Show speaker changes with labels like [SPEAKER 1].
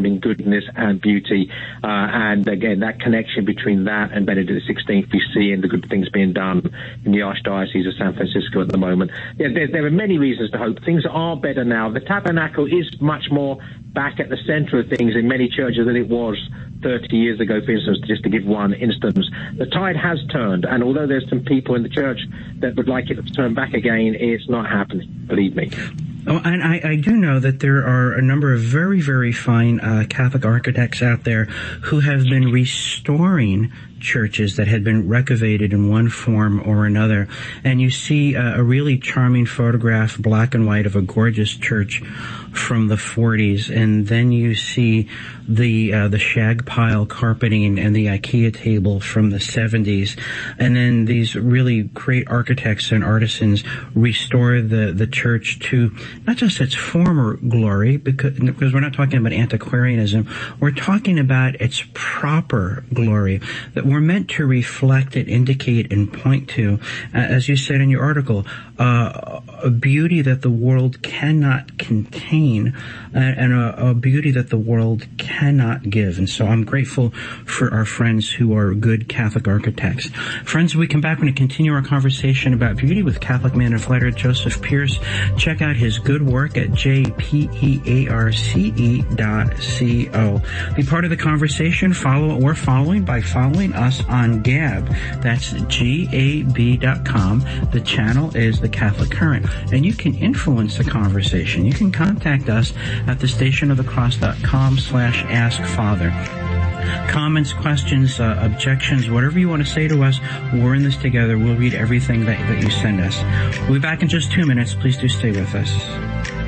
[SPEAKER 1] in goodness and beauty. And again, that connection between that and Benedict XVI we see and the good things being done in the Archdiocese of San Francisco at the moment. There are many reasons to hope. Things are better now. The tabernacle is much more back at the center of things in many churches than it was 30 years ago, for instance, just to give one instance. The tide has turned, and although there's some people in the church that would like it to turn back again, it's not happening, believe me.
[SPEAKER 2] Oh, and I do know that there are a number of very, very fine Catholic architects out there who have been restoring churches that had been renovated in one form or another. And you see a really charming photograph, black and white, of a gorgeous church from the 40s, and then you see the shag pile carpeting and the IKEA table from the 70s, and then these really great architects and artisans restore the church to not just its former glory, because we're not talking about antiquarianism, we're talking about its proper glory, that we're meant to reflect and indicate and point to, as you said in your article, a beauty that the world cannot contain, and a beauty that the world cannot give. And so I'm grateful for our friends who are good Catholic architects. Friends, when we come back, we're going to continue our conversation about beauty with Catholic man and fighter Joseph Pearce. Check out his good work at jpearce.co. Be part of the conversation. Follow what we're following by following us on Gab. That's gab.com. The channel is The Catholic Current. And you can influence the conversation. You can contact us at thestationofthecross.com/askfather. Comments, questions, objections, whatever you want to say to us, we're in this together. We'll read everything that you send us. We'll be back in just 2 minutes. Please do stay with us.